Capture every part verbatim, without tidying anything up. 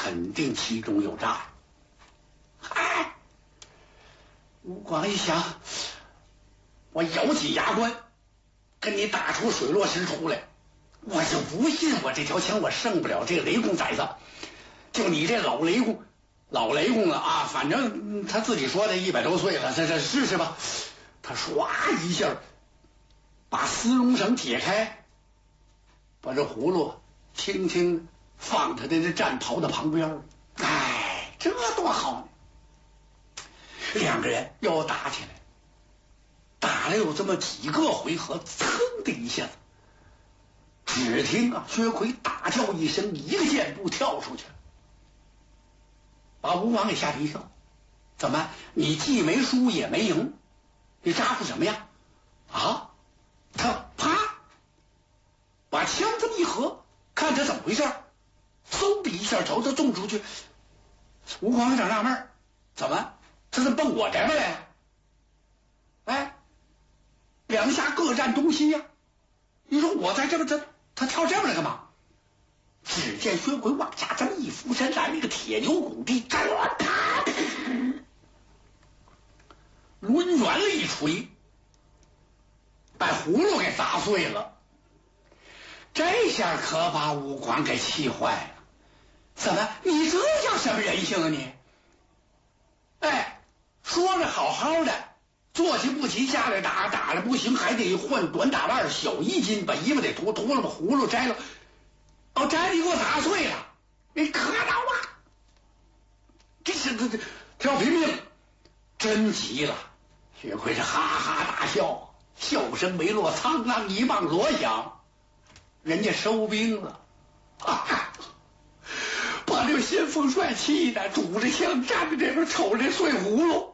肯定其中有诈。嗨，吴广一想，我咬紧牙关，跟你打出水落石出来。我就不信我这条枪我胜不了这个雷公崽子。就你这老雷公，老雷公了啊！反正、嗯、他自己说的一百多岁了，这这试试吧。他唰一下把丝绒绳解开，把这葫芦轻轻放他的这战袍的旁边。哎，这多好呢！两个人又打起来，打了有这么几个回合，噌的一下子，只听啊，薛奎大叫一声，一个箭步跳出去了，把吴广给吓了一跳。怎么，你既没输也没赢，你咋呼什么呀？啊！他啪把枪这么一合，看他怎么回事，嗖的一下头他中出去。吴广有点纳闷，怎么这是奔我这边来呀？哎，两下各占东西呀、啊！你说我在这边，他他跳这边来干嘛？只见薛奎往下这么一俯身，来了一个铁牛拱地，啪，抡圆了一锤，把葫芦给砸碎了。这下可把吴广给气坏了。怎么，你这叫什么人性啊你？哎，说着好好的，坐下不齐，下来打，打了不行，还得换短打腕，小衣襟，把衣服得脱，脱了把葫芦摘了，哦，摘了你给我砸碎了，你可倒啊！这是这这他要拼命，真急了。薛奎是哈哈大笑，笑声没落，苍啷一棒锣响，人家收兵了。啊！把这个先锋帅气的，拄着枪站在这边瞅着碎葫芦，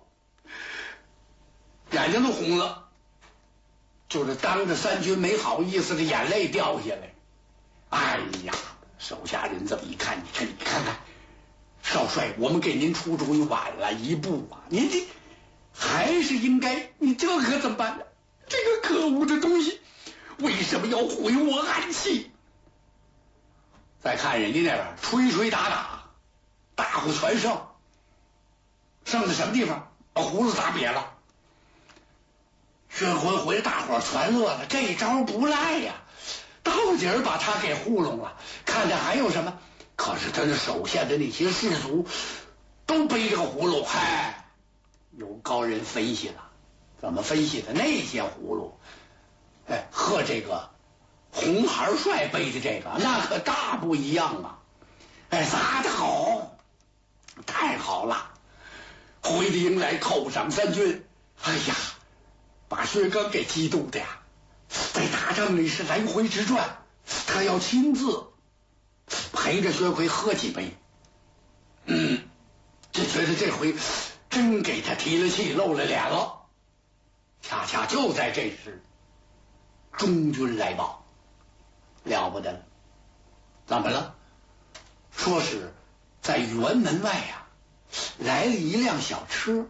眼睛都红了，就是当着三军没好意思的眼泪掉下来。哎呀，手下人这么一看，你看你看看，少帅，我们给您出主意晚了一步啊！您这还是应该，你这可怎么办呢？这个可恶的东西为什么要毁我暗器？再看人家那边吹吹打打，大伙全胜，剩在什么地方？把葫芦砸瘪了。薛奎回大伙全乐了，这招不赖呀，到底儿把他给糊弄了。看着还有什么？可是他的手下的那些士卒都背着个葫芦。嗨，有高人分析了，怎么分析的？那些葫芦，哎，和这个红孩帅背的这个那可大不一样啊！哎，砸得好，太好了！回的营来犒赏三军。哎呀，把薛刚给激动的呀，在打仗里是来回直转，他要亲自陪着薛奎喝几杯。嗯，就觉得这回真给他提了气，露了脸了。恰恰就在这时，中军来报，了不得了！怎么了？说是在辕门外呀、啊，来了一辆小车，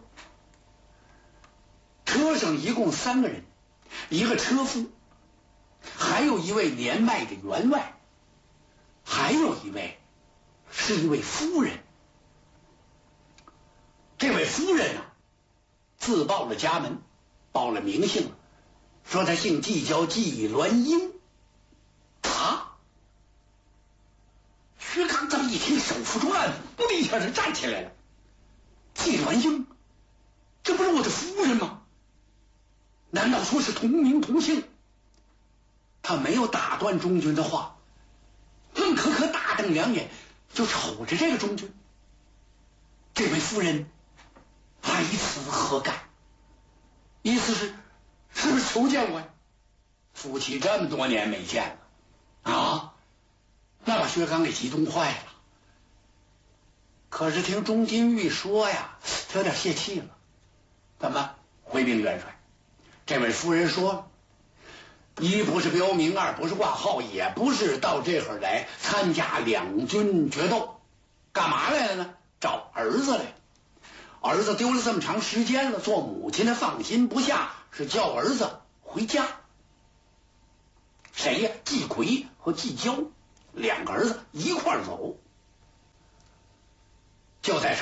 车上一共三个人，一个车夫，还有一位年迈的员外，还有一位是一位夫人。这位夫人啊，自报了家门，报了名姓，说他姓纪，叫纪鸾英。啊！薛刚这么一听，手扶住案，不的一下就站起来了。纪鸾英，这不是我的夫人吗？难道说是同名同姓？他没有打断中军的话，愣可可大瞪两眼，就瞅着这个中军。这位夫人来此何干？意思是是不是求见我呀？夫妻这么多年没见了啊，那把薛刚给激动坏了。可是听钟金玉说呀，他有点泄气了。怎么？回禀元帅，这位夫人说，一不是标名，二不是挂号，也不是到这会儿来参加两军决斗，干嘛来了呢？找儿子来了。儿子丢了这么长时间了，做母亲的放心不下，是叫儿子回家。谁呀？纪奎和纪交两个儿子一块儿走。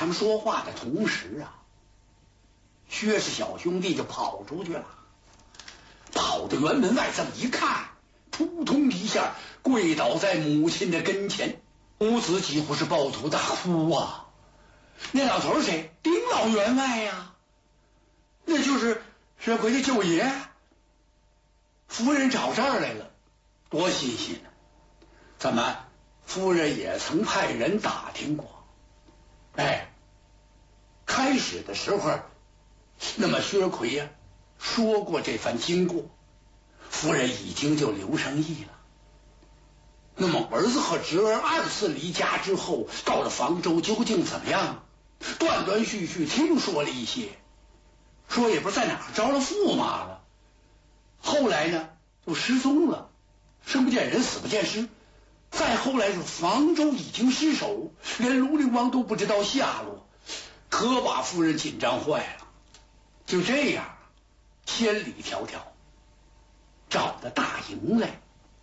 他们说话的同时啊，薛氏小兄弟就跑出去了，跑到辕门外这么一看，扑通一下跪倒在母亲的跟前，母子几乎是抱头大哭啊。那老头是谁？丁老员外呀，那就是薛奎的舅爷。夫人找这儿来了，多新鲜呢！怎么，夫人也曾派人打听过？哎，开始的时候，那么薛奎呀、啊、说过这番经过，夫人已经就留上意了。那么儿子和侄儿二次离家之后，到了房州究竟怎么样？断断续续听说了一些，说也不知在哪儿着了驸马了，后来呢就失踪了，生不见人死不见尸，再后来是房州已经失守，连庐陵王都不知道下落，可把夫人紧张坏了。就这样千里迢迢找到大营来，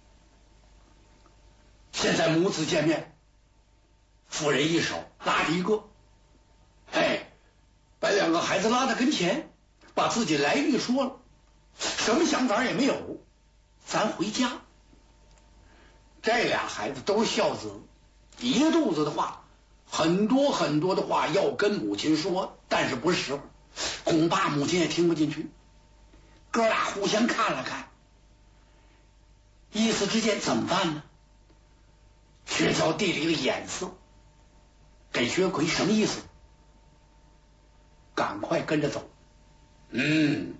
现在母子见面，夫人一手拉着一个，哎，把两个孩子拉到跟前，把自己来历说了，什么想法也没有，咱回家。这俩孩子都是孝子，一个肚子的话，很多很多的话要跟母亲说，但是不是时候，恐怕母亲也听不进去。哥俩互相看了看，一时之间怎么办呢？薛娇递了一个眼色给薛奎，什么意思？赶快跟着走。嗯，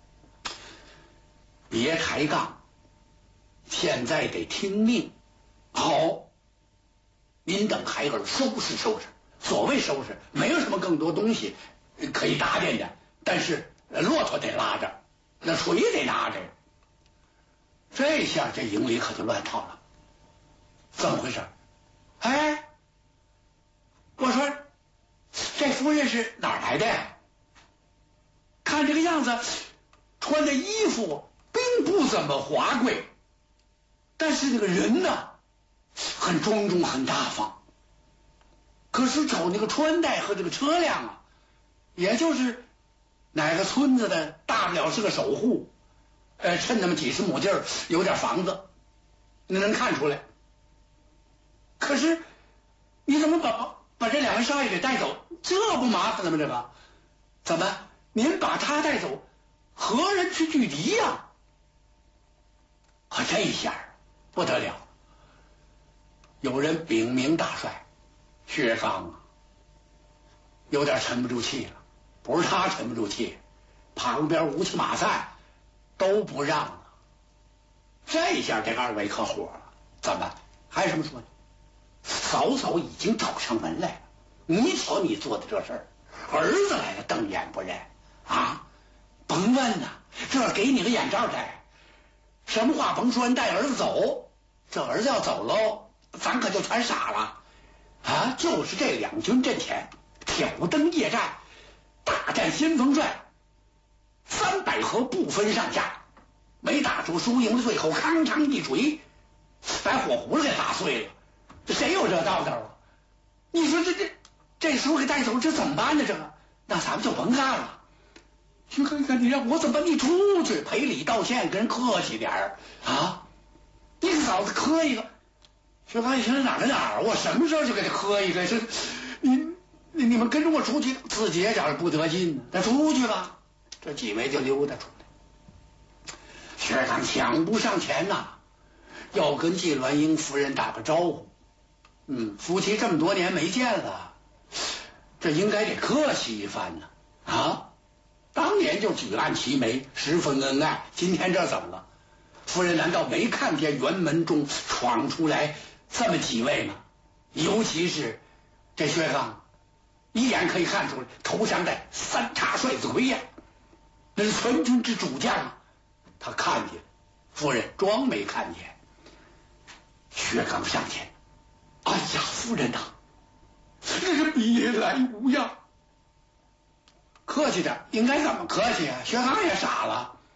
别抬杠，现在得听命。好，您等孩儿收拾收拾。所谓收拾，没有什么更多东西可以搭建的，但是骆驼得拉着，那锤得拿着。这下这营里可就乱套了。怎么回事？哎，我说这夫人是哪儿来的？看这个样子，穿的衣服并不怎么华贵，但是那个人呢，很庄重很大方。可是瞅那个穿戴和这个车辆啊，也就是哪个村子的，大不了是个守户，呃，趁那么几十亩地儿有点房子，你能看出来。可是你怎么把把这两位少爷给带走？这不麻烦了吗？这个怎么您把他带走，何人去拒敌呀、啊？可这一下不得了，有人禀明大帅，薛刚啊，有点沉不住气了。不是他沉不住气，旁边吴起马赛都不让了。这一下这二位可火了，怎么还有什么说的？嫂嫂已经找上门来了，你瞧你做的这事儿，儿子来了瞪眼不认啊！甭问呐、啊，这给你个眼罩戴，什么话甭说，你带儿子走，这儿子要走喽，咱可就全傻了啊！就是这两军阵前挑灯夜战，大战先锋帅，三百合不分上下，没打出输赢的最后，康长一锤，把火葫芦给打碎了。这谁有这道道啊？你说这这这时候给带走，这怎么办呢？这个，那咱们就甭干了。徐哥，你让我怎么办？你出去赔礼道歉，跟人客气点儿啊！你给嫂子磕一个。薛刚一听哪儿哪儿，我什么时候就给他磕一个？这你你你们跟着我出去，自己也觉着不得劲呢。那出去吧，这几位就溜达出来。薛刚抢不上前呐、啊，要跟季鸾英夫人打个招呼。嗯，夫妻这么多年没见了，这应该得客气一番呢。啊，当年就举案齐眉，十分恩爱，今天这怎么了？夫人难道没看见辕门中闯出来这么几位吗？尤其是这薛刚，一眼可以看出来，头上戴三叉帅子盔呀，那是全军之主将啊。他看见，夫人装没看见。薛刚上前，哎呀，夫人呐、啊，这是别来无恙。客气点，应该怎么客气啊？薛刚也傻了，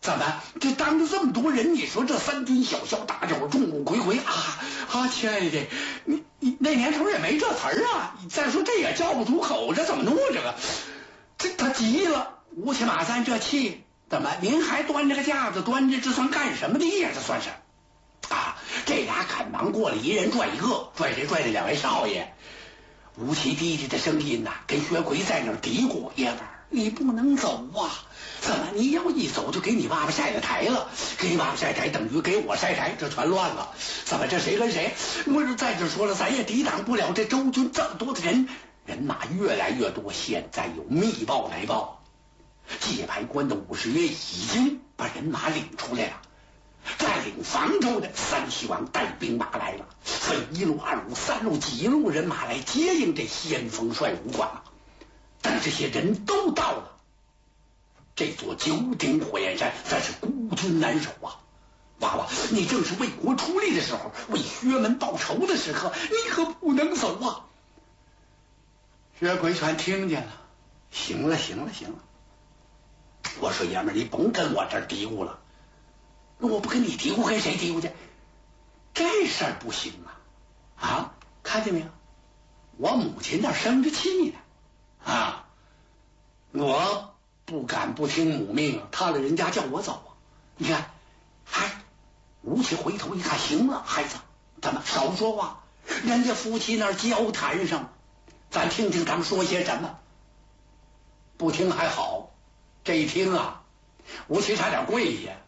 怎么？这当着这么多人，你说这三军小校大酒，众目睽睽啊啊！亲爱的，你你那年头也没这词儿啊。再说这也叫不出口，这怎么弄这个？这他急了，吴起马三这气，怎么您还端着个架子端着，这算干什么的呀？这算是啊！这俩赶忙过来，一人拽一个，拽谁拽这两位少爷。吴起低低的声音呐、啊，跟薛奎在那儿嘀咕：“爷们儿，你不能走啊！怎么你要一走就给你爸爸晒了台了？给你爸爸晒台等于给我晒台，这全乱了。怎么这谁跟谁？我说在这说了，咱也抵挡不了这周军这么多的人，人马越来越多。现在有密报来报，界牌关的武士爷已经把人马领出来了。”占领房州的三西王带兵马来了，分一路、二路、三路几路人马来接应这先锋帅武官了。但这些人都到了，这座九鼎火焰山咱是孤军难守啊！娃娃，你正是为国出力的时候，为薛门报仇的时刻，你可不能走啊！薛奎全听见了，行了，行了，行了。我说爷们儿，你甭跟我这儿嘀咕了。那我不跟你嘀咕，跟谁嘀咕去？这事儿不行啊！啊，看见没有？我母亲那生着气呢，啊，我不敢不听母命啊，他老人家叫我走啊。你看，哎，吴起回头一看，行了，孩子，咱们少说话，人家夫妻那儿交谈上，咱听听他们说些什么。不听还好，这一听啊，吴起差点跪下。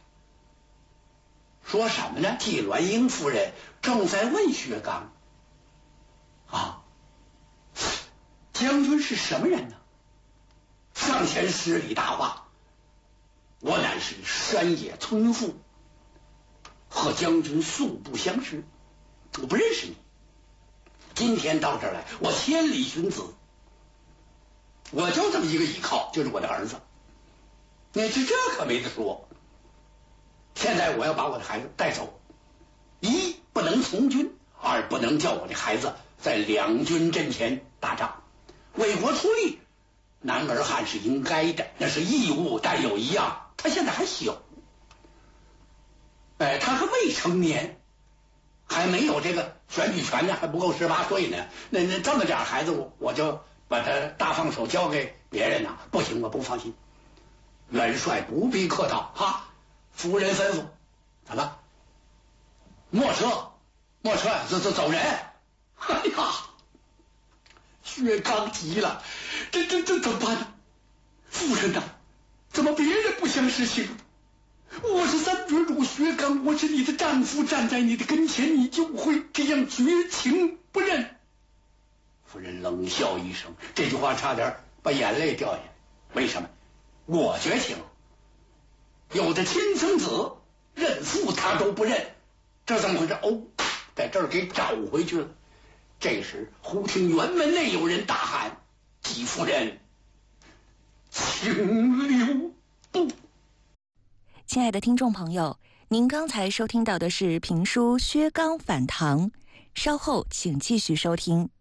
说什么呢？季鸾英夫人正在问薛刚啊，将军是什么人呢？上前施礼大话，我乃是山野村妇，和将军素不相识，我不认识你。今天到这儿来，我千里寻子，我就这么一个依靠，就是我的儿子。那这这可没得说。现在我要把我的孩子带走，一不能从军，二不能叫我的孩子在两军阵前打仗，为国出力，男儿汉是应该的，那是义务。但有一样，他现在还小，哎，他还未成年，还没有这个选举权呢，还不够十八岁呢。那那这么点孩子，我我就把他大放手交给别人呢？不行，我不放心。元帅不必客套，哈。夫人吩咐，怎么？没车，没车，走走走人！哎呀，薛刚急了，这这这怎么办呢？夫人呐，怎么别人不相识情？我是三绝主薛刚，我是你的丈夫，站在你的跟前，你就会这样绝情不认？夫人冷笑一声，这句话差点把眼泪掉下来。为什么？我绝情。有的亲生子认父他都不认，这怎么回事？哦，在这儿给找回去了。这时忽听辕门内有人大喊：“季夫人，请留步！” 亲爱的听众朋友，您刚才收听到的是评书《薛刚反唐》，稍后请继续收听。